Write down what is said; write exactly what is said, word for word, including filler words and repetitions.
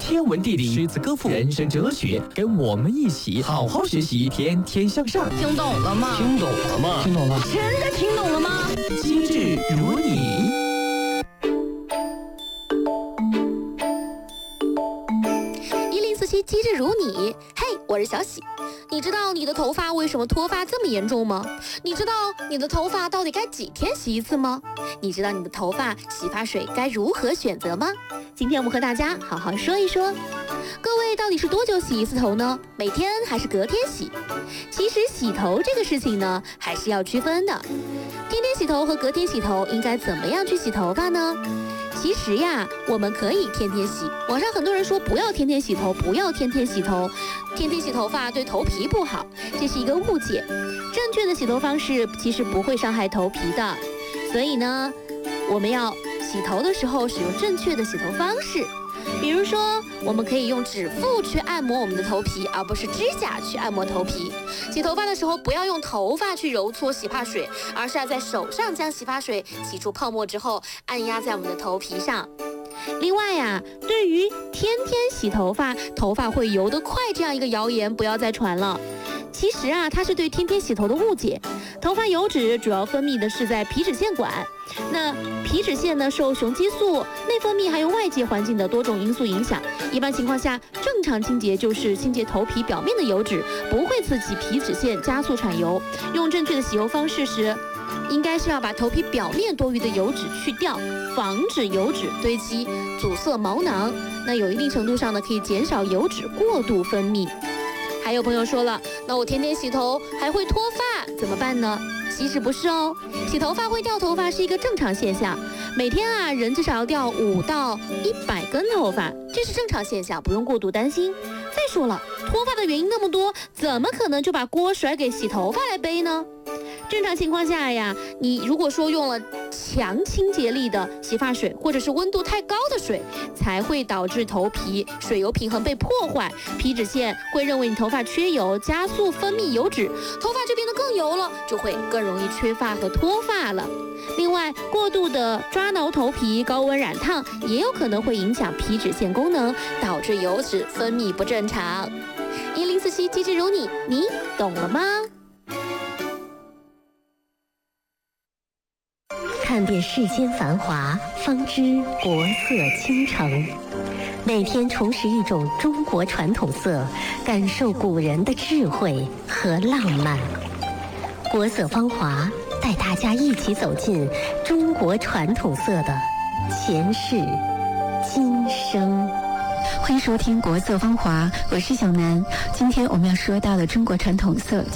天文地理、诗词歌赋、人生哲学，跟我们一起好好学习，天天向上。 听懂了吗？ 听懂了吗？ 听懂了。 真的听懂了吗？ 机智如你。 一零四七机智如你，嘿，我是小喜。你知道你的头发为什么脱发这么严重吗？你知道你的头发到底该几天洗一次吗？你知道你的头发洗发水该如何选择吗？今天我们和大家好好说一说。各位到底是多久洗一次头呢？每天还是隔天洗？其实洗头这个事情呢，还是要区分的。天天洗头和隔天洗头应该怎么样去洗头发呢？其实呀，我们可以天天洗。网上很多人说不要天天洗头，不要天天洗头，天天洗头发对头皮不好，这是一个误解。正确的洗头方式其实不会伤害头皮的，所以呢，我们要洗头的时候使用正确的洗头方式。比如说，我们可以用指腹去按摩我们的头皮，而不是指甲去按摩头皮。洗头发的时候，不要用头发去揉搓洗发水，而是要在手上将洗发水洗出泡沫之后，按压在我们的头皮上。另外呀、啊，对于天天洗头发，头发会油得快这样一个谣言，不要再传了。其实啊，它是对天天洗头的误解。头发油脂主要分泌的是在皮脂腺管，那皮脂腺呢，受雄激素、内分泌还有外界环境的多种因素影响。一般情况下，正常清洁就是清洁头皮表面的油脂，不会刺激皮脂腺加速产油。用正确的洗油方式时，应该是要把头皮表面多余的油脂去掉，防止油脂堆积阻塞毛囊。那有一定程度上呢，可以减少油脂过度分泌。还有朋友说了，那我天天洗头还会脱发，怎么办呢？其实不是哦，洗头发会掉头发是一个正常现象，每天啊人至少要掉五到一百根头发，这是正常现象，不用过度担心。再说了，脱发的原因那么多，怎么可能就把锅甩给洗头发来背呢？正常情况下呀，你如果说用了强清洁力的洗发水，或者是温度太高的水，才会导致头皮水油平衡被破坏，皮脂腺会认为你头发缺油，加速分泌油脂，头发就变得更油了，就会更容易缺发和脱发了。另外，过度的抓挠头皮、高温染烫也有可能会影响皮脂腺功能，导致油脂分泌不正常。一零四七机智如你，你懂了吗？ 看遍世间繁华，方知国色倾城。每天重拾一种中国传统色，感受古人的智慧和浪漫。国色芳华，带大家一起走进中国传统色的前世今生。 欢迎收听国色芳华，我是小南。今天我们要说到的中国传统色